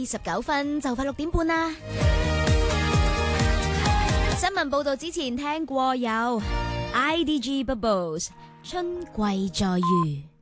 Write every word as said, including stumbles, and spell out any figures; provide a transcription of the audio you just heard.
十九分，就快六點半啦。新聞報道之前聽過有 I D G Bubbles 春季再遇。